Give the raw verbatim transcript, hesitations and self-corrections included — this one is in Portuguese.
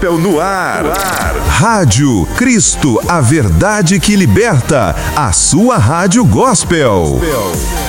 No ar. no ar. Rádio Cristo, a verdade que liberta. A sua rádio gospel. gospel.